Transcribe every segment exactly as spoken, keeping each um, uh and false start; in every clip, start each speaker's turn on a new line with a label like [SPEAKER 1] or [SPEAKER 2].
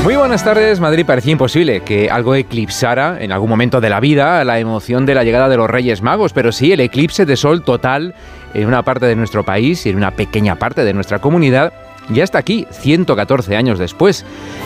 [SPEAKER 1] Muy buenas tardes. Madrid. Parecía imposible que algo eclipsara en algún momento de la vida la emoción de la llegada de los Reyes Magos, pero sí el eclipse de sol total en una parte de nuestro país y en una pequeña parte de nuestra comunidad ya está aquí, ciento catorce años después.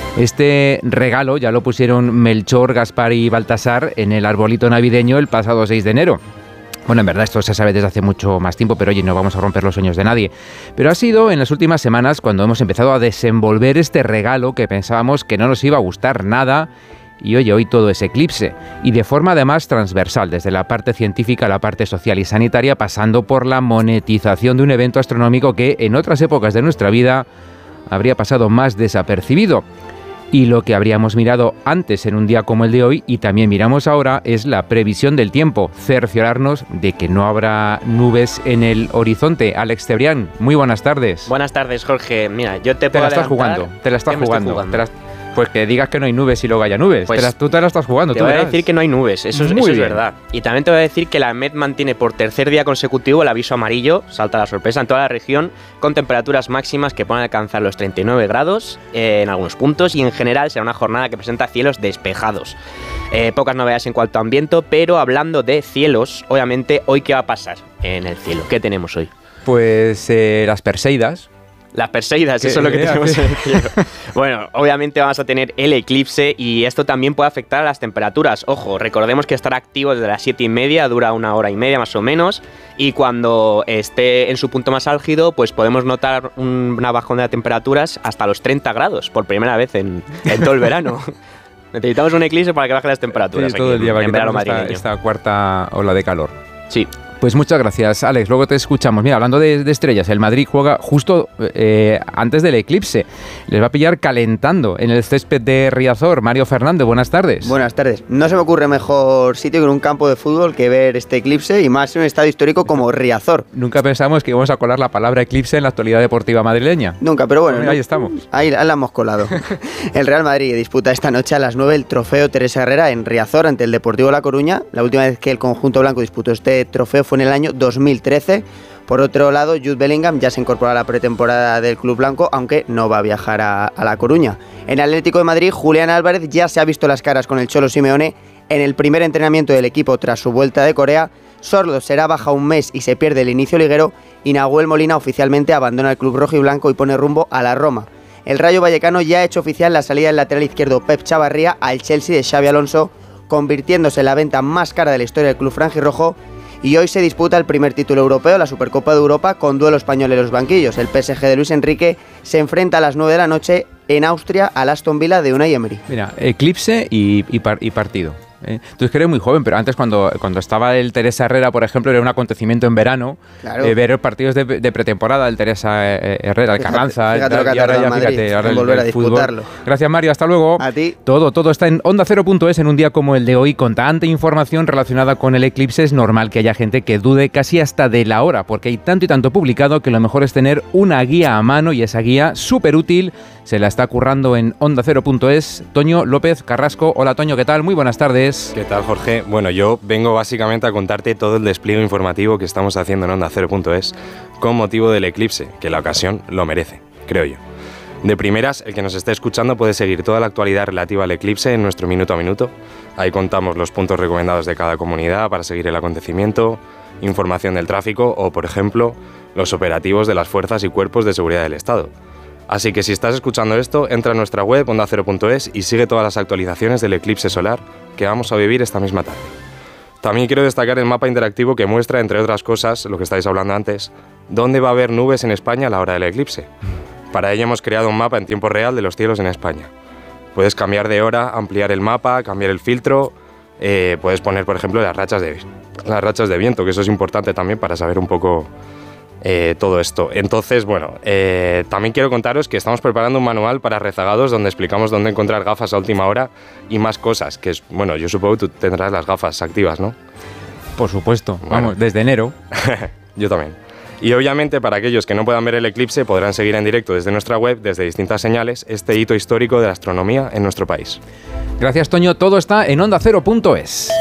[SPEAKER 1] Este regalo ya lo pusieron Melchor, Gaspar y Baltasar en el arbolito navideño el pasado seis de enero. Bueno, en verdad esto se sabe desde hace mucho más tiempo, pero oye, no vamos a romper los sueños de nadie. Pero ha sido en las últimas semanas cuando hemos empezado a desenvolver este regalo que pensábamos que no nos iba a gustar nada. Y oye, hoy todo es eclipse. Y de forma además transversal, desde la parte científica a la parte social y sanitaria, pasando por la monetización de un evento astronómico que en otras épocas de nuestra vida habría pasado más desapercibido. Y lo que habríamos mirado antes en un día como el de hoy, y también miramos ahora, es la previsión del tiempo, cerciorarnos de que no habrá nubes en el horizonte. Alex Cebrián, muy buenas tardes.
[SPEAKER 2] Buenas tardes, Jorge. Mira, yo te,
[SPEAKER 1] te
[SPEAKER 2] puedo
[SPEAKER 1] la estás
[SPEAKER 2] adelantar.
[SPEAKER 1] jugando, te la estás
[SPEAKER 2] ¿Qué me
[SPEAKER 1] jugando.
[SPEAKER 2] estoy jugando?
[SPEAKER 1] Te la... Pues que digas que no hay nubes y luego haya nubes.
[SPEAKER 2] Pues
[SPEAKER 1] te la, tú te la estás jugando.
[SPEAKER 2] Te
[SPEAKER 1] tú
[SPEAKER 2] voy
[SPEAKER 1] verás.
[SPEAKER 2] a decir que no hay nubes, eso, es, eso es verdad. Y también te voy a decir que la EMET mantiene por tercer día consecutivo el aviso amarillo, salta la sorpresa, en toda la región, con temperaturas máximas que pueden alcanzar los treinta y nueve grados eh, en algunos puntos, y en general será una jornada que presenta cielos despejados. Eh, pocas novedades en cuanto a ambiente, pero hablando de cielos, obviamente, ¿hoy qué va a pasar en el cielo? ¿Qué tenemos hoy?
[SPEAKER 1] Pues eh, las Perseidas.
[SPEAKER 2] Las Perseidas, eso es lo que tenemos en el cielo. Bueno, obviamente vamos a tener el eclipse y esto también puede afectar a las temperaturas. Ojo, recordemos que estará activo desde las siete y media, dura una hora y media más o menos, y cuando esté en su punto más álgido, pues podemos notar un, una bajona de temperaturas hasta los treinta grados, por primera vez en, en todo el verano. Necesitamos un eclipse para que bajen las temperaturas.
[SPEAKER 1] Sí, todo el día,
[SPEAKER 2] en, en verano
[SPEAKER 1] esta,
[SPEAKER 2] madrileño.
[SPEAKER 1] esta cuarta ola de calor.
[SPEAKER 2] Sí.
[SPEAKER 1] Pues muchas gracias, Alex. Luego te escuchamos. Mira, hablando de, de estrellas, el Madrid juega justo eh, antes del eclipse. Les va a pillar calentando en el césped de Riazor. Mario Fernández, buenas tardes.
[SPEAKER 3] Buenas tardes. No se me ocurre mejor sitio que en un campo de fútbol que ver este eclipse, y más en un estadio histórico como Riazor.
[SPEAKER 1] Nunca pensamos que íbamos a colar la palabra eclipse en la actualidad deportiva madrileña.
[SPEAKER 3] Nunca, pero bueno.
[SPEAKER 1] Ahí
[SPEAKER 3] no,
[SPEAKER 1] estamos.
[SPEAKER 3] Ahí, ahí la hemos colado. El Real Madrid disputa esta noche a las nueve el trofeo Teresa Herrera en Riazor ante el Deportivo La Coruña. La última vez que el conjunto blanco disputó este trofeo fue en el año dos mil trece. Por otro lado, Jude Bellingham ya se incorpora a la pretemporada del club blanco, aunque no va a viajar a, a La Coruña. En Atlético de Madrid, Julián Álvarez ya se ha visto las caras con el Cholo Simeone en el primer entrenamiento del equipo tras su vuelta de Corea. Sordo será baja un mes y se pierde el inicio liguero, y Nahuel Molina oficialmente abandona el club rojo y blanco y pone rumbo a la Roma. El Rayo Vallecano ya ha hecho oficial la salida del lateral izquierdo Pep Chavarría al Chelsea de Xabi Alonso, convirtiéndose en la venta más cara de la historia del club franjirrojo. Y hoy se disputa el primer título europeo, la Supercopa de Europa, con duelo español en los banquillos. El P S G de Luis Enrique se enfrenta a las nueve de la noche en Austria al Aston Villa de Unai Emery.
[SPEAKER 1] Mira, eclipse y, y, par, y partido. ¿eh? Tú es que eres muy joven, pero antes cuando, cuando estaba el Teresa Herrera, por ejemplo, era un acontecimiento en verano. Claro. Eh, ver partidos de, de pretemporada, el Teresa Herrera, el Carranza.
[SPEAKER 3] Fíjate, fíjate
[SPEAKER 1] el,
[SPEAKER 3] lo que
[SPEAKER 1] y ahora ya,
[SPEAKER 3] Madrid,
[SPEAKER 1] fíjate, ahora el,
[SPEAKER 3] volver
[SPEAKER 1] el
[SPEAKER 3] a disputarlo.
[SPEAKER 1] Fútbol. Gracias, Mario, hasta luego.
[SPEAKER 3] A ti.
[SPEAKER 1] Todo, todo está en onda cero punto es en un día como el de hoy, con tanta información relacionada con el eclipse. Es normal que haya gente que dude casi hasta de la hora, porque hay tanto y tanto publicado que lo mejor es tener una guía a mano, y esa guía súper útil se la está currando en onda cero punto es Toño López Carrasco. Hola, Toño, ¿qué tal? Muy buenas tardes.
[SPEAKER 4] ¿Qué tal, Jorge? Bueno, yo vengo básicamente a contarte todo el despliegue informativo que estamos haciendo en onda cero punto es con motivo del eclipse, que la ocasión lo merece, creo yo. De primeras, el que nos esté escuchando puede seguir toda la actualidad relativa al eclipse en nuestro minuto a minuto. Ahí contamos los puntos recomendados de cada comunidad para seguir el acontecimiento, información del tráfico o, por ejemplo, los operativos de las fuerzas y cuerpos de seguridad del Estado. Así que si estás escuchando esto, entra a nuestra web onda cero punto es y sigue todas las actualizaciones del eclipse solar que vamos a vivir esta misma tarde. También quiero destacar el mapa interactivo que muestra, entre otras cosas, lo que estáis hablando antes, dónde va a haber nubes en España a la hora del eclipse. Para ello hemos creado un mapa en tiempo real de los cielos en España. Puedes cambiar de hora, ampliar el mapa, cambiar el filtro, eh, puedes poner, por ejemplo, las rachas de, las rachas de viento, que eso es importante también para saber un poco eh, todo esto. Entonces, bueno, eh, también quiero contaros que estamos preparando un manual para rezagados donde explicamos dónde encontrar gafas a última hora y más cosas, que es, bueno, yo supongo que tú tendrás las gafas activas, ¿no?
[SPEAKER 1] Por supuesto,
[SPEAKER 4] bueno.
[SPEAKER 1] Vamos, desde enero.
[SPEAKER 4] Yo también. Y obviamente para aquellos que no puedan ver el eclipse podrán seguir en directo desde nuestra web, desde distintas señales, este hito histórico de la astronomía en nuestro país.
[SPEAKER 1] Gracias, Toño. Todo está en onda cero punto es.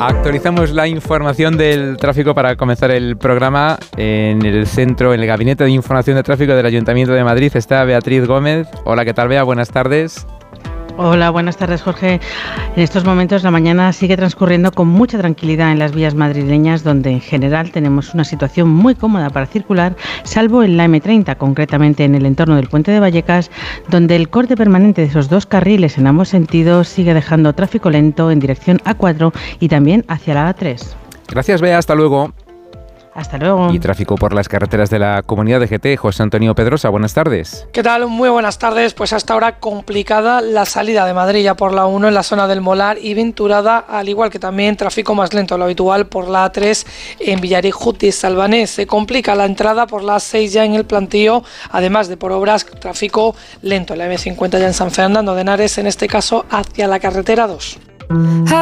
[SPEAKER 1] Actualizamos la información del tráfico para comenzar el programa. En el centro, en el Gabinete de Información de Tráfico del Ayuntamiento de Madrid está Beatriz Gómez. Hola, ¿qué tal, Bea? Buenas tardes.
[SPEAKER 5] Hola, buenas tardes, Jorge. En estos momentos la mañana sigue transcurriendo con mucha tranquilidad en las vías madrileñas, donde en general tenemos una situación muy cómoda para circular, salvo en la eme treinta, concretamente en el entorno del Puente de Vallecas, donde el corte permanente de esos dos carriles en ambos sentidos sigue dejando tráfico lento en dirección A cuatro y también hacia la A tres.
[SPEAKER 1] Gracias, Bea. Hasta luego.
[SPEAKER 5] Hasta luego.
[SPEAKER 1] Y tráfico por las carreteras de la Comunidad de G T. José Antonio Pedrosa, buenas tardes.
[SPEAKER 6] ¿Qué tal? Muy buenas tardes. Pues hasta ahora complicada la salida de Madrid ya por la uno en la zona del Molar y Venturada, al igual que también tráfico más lento, lo habitual por la A tres en Villarejut y Salvanés. Se complica la entrada por la A seis ya en el Plantío, además de por obras, tráfico lento. La eme cincuenta ya en San Fernando de Henares, en este caso hacia la carretera dos.